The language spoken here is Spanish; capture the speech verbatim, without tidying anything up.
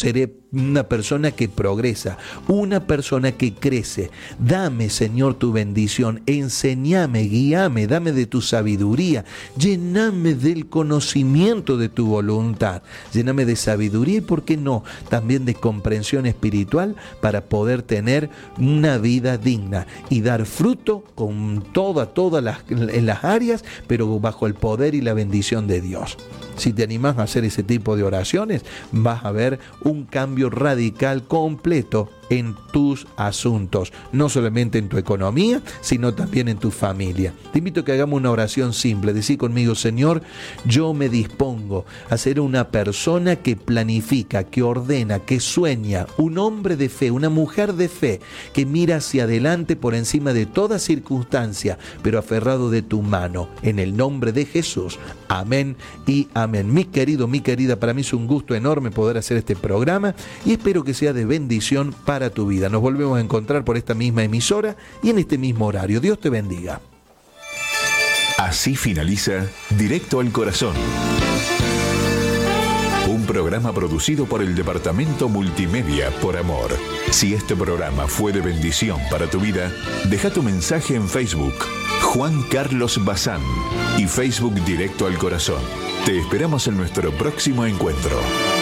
seré una persona que progresa, una persona que crece. Dame, Señor, tu bendición, enséñame, guíame, dame de tu sabiduría, lléname del conocimiento de tu voluntad, lléname de sabiduría y, ¿por qué no?, también de comprensión espiritual para poder tener una vida digna y dar fruto con toda, todas las, en las áreas, pero bajo el poder y la bendición de Dios. Si te animás a hacer ese tipo de oraciones, vas a ver un cambio radical completo en tus asuntos, no solamente en tu economía, sino también en tu familia. Te invito a que hagamos una oración simple. Decí conmigo: Señor, yo me dispongo a ser una persona que planifica, que ordena, que sueña, un hombre de fe, una mujer de fe, que mira hacia adelante por encima de toda circunstancia, pero aferrado de tu mano. En el nombre de Jesús. Amén y amén. Mi querido, mi querida, para mí es un gusto enorme poder hacer este programa y espero que sea de bendición para tu vida. Nos volvemos a encontrar por esta misma emisora y en este mismo horario. Dios te bendiga. Así finaliza Directo al Corazón. Un programa producido por el Departamento Multimedia por Amor. Si este programa fue de bendición para tu vida, deja tu mensaje en Facebook, Juan Carlos Bazán, y Facebook Directo al Corazón. Te esperamos en nuestro próximo encuentro.